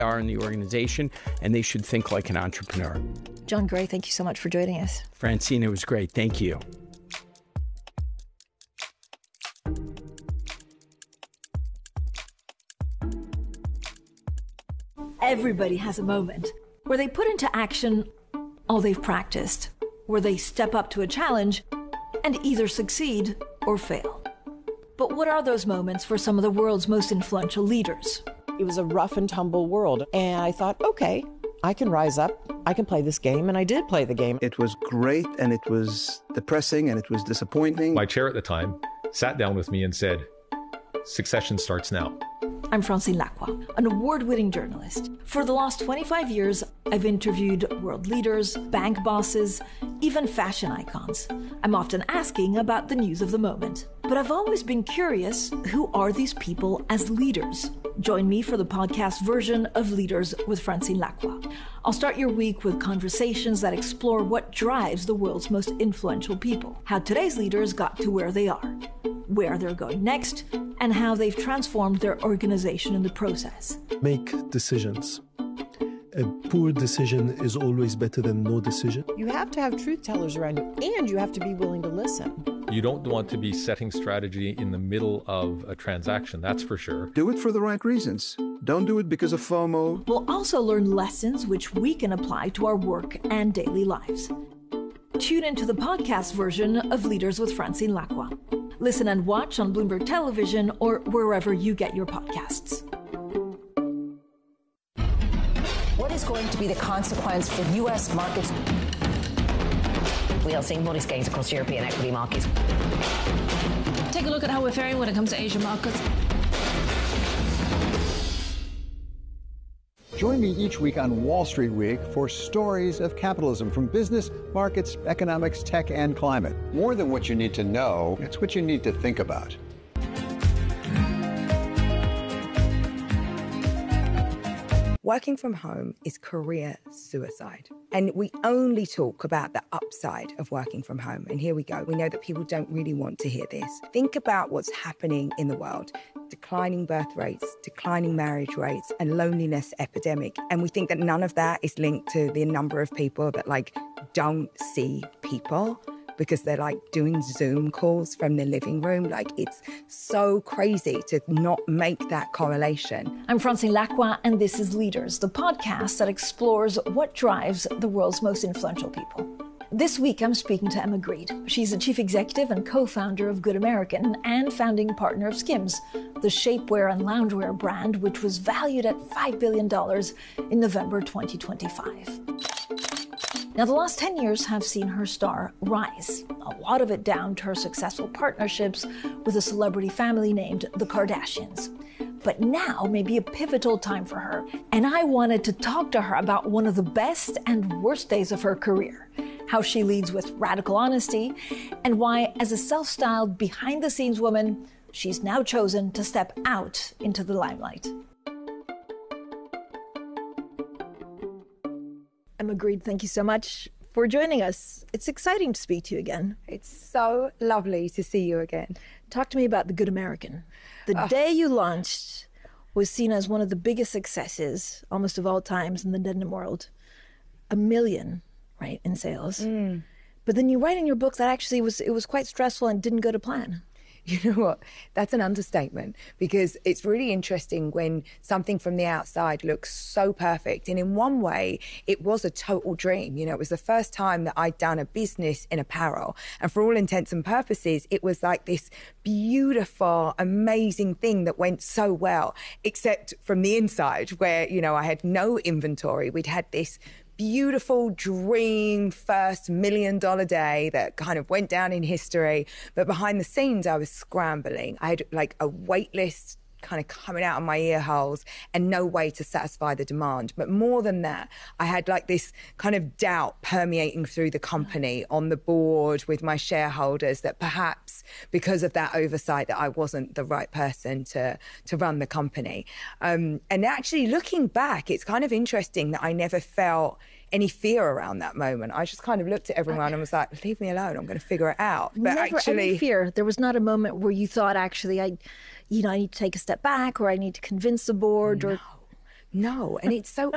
are in the organization, and they should think like an entrepreneur. John Gray, thank you so much for joining us. Francine, it was great. Thank you. Everybody has a moment where they put into action all they've practiced, where they step up to a challenge and either succeed or fail. But what are those moments for some of the world's most influential leaders? It was a rough and tumble world, and I thought, okay, I can rise up, I can play this game, and I did play the game. It was great, and it was depressing, and it was disappointing. My chair at the time sat down with me and said, "Succession starts now." I'm Francine Lacqua, an award-winning journalist. For the last 25 years, I've interviewed world leaders, bank bosses, even fashion icons. I'm often asking about the news of the moment. But I've always been curious, who are these people as leaders? Join me for the podcast version of Leaders with Francine Lacqua. I'll start your week with conversations that explore what drives the world's most influential people, how today's leaders got to where they are, where they're going next, and how they've transformed their organization in the process. Make decisions. A poor decision is always better than no decision. You have to have truth tellers around you, and you have to be willing to listen. You don't want to be setting strategy in the middle of a transaction, that's for sure. Do it for the right reasons. Don't do it because of FOMO. We'll also learn lessons which we can apply to our work and daily lives. Tune into the podcast version of Leaders with Francine Lacqua. Listen and watch on Bloomberg Television or wherever you get your podcasts. What is going to be the consequence for U.S. markets? We are seeing modest gains across European equity markets. Take a look at how we're faring when it comes to Asian markets. Join me each week on Wall Street Week for stories of capitalism from business, markets, economics, tech, and climate. More than what you need to know, it's what you need to think about. Working from home is career suicide. And we only talk about the upside of working from home. And here we go. We know that people don't really want to hear this. Think about what's happening in the world. Declining birth rates, declining marriage rates, and loneliness epidemic. And we think that none of that is linked to the number of people that don't see people because they're doing Zoom calls from their living room. It's so crazy to not make that correlation. I'm Francine Lacqua, and this is Leaders, the podcast that explores what drives the world's most influential people. This week, I'm speaking to Emma Grede. She's the chief executive and co-founder of Good American and founding partner of Skims, the shapewear and loungewear brand, which was valued at $5 billion in November 2025. Now, the last 10 years have seen her star rise, a lot of it down to her successful partnerships with a celebrity family named the Kardashians. But now may be a pivotal time for her, and I wanted to talk to her about one of the best and worst days of her career, how she leads with radical honesty, and why, as a self-styled behind-the-scenes woman, she's now chosen to step out into the limelight. Emma Grede, thank you so much for joining us. It's exciting to speak to you again. It's so lovely to see you again. Talk to me about the Good American. The day you launched was seen as one of the biggest successes, almost of all times, in the denim world. 1 million, right, in sales. But then you write in your book that actually it was quite stressful and didn't go to plan. You know what? That's an understatement, because it's really interesting when something from the outside looks so perfect. And in one way, it was a total dream. It was the first time that I'd done a business in apparel. And for all intents and purposes, it was like this beautiful, amazing thing that went so well, except from the inside where, I had no inventory. We'd had this beautiful dream first $1 million day that kind of went down in history. But behind the scenes, I was scrambling. I had a wait list kind of coming out of my ear holes and no way to satisfy the demand. But more than that, I had this kind of doubt permeating through the company, on the board with my shareholders, that perhaps because of that oversight that I wasn't the right person to run the company. And actually looking back, it's kind of interesting that I never felt any fear around that moment. I just kind of looked at everyone and was like, leave me alone, I'm going to figure it out. But never any fear. There was not a moment where you thought, actually, I need to take a step back, or I need to convince the board, or... No, and it's so